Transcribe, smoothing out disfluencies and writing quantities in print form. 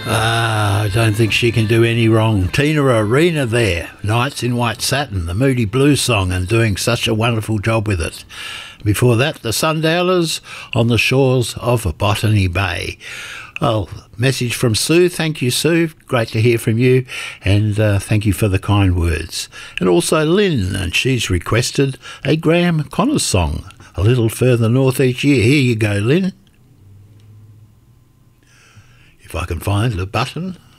I don't think she can do any wrong. Tina Arena there, Nights in White Satin, the Moody Blues song, and doing such a wonderful job with it. Before that, the Sundialers on the shores of Botany Bay. Oh, message from Sue. Thank you, Sue. Great to hear from you, and thank you for the kind words. And also Lynn, and she's requested a Graham Connors song, A Little Further North Each Year. Here you go, Lynn. If I can find the button.